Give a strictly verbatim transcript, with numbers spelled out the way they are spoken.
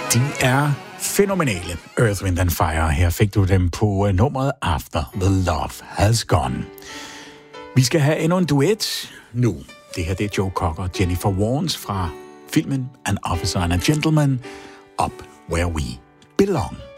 De er fænomenale, Earth, Wind and Fire. Her fik du dem på nummeret After the Love Has Gone. Vi skal have endnu en duet nu. Det her det er Joe Cocker og Jennifer Warnes fra filmen An Officer and a Gentleman, Up Where We Belong.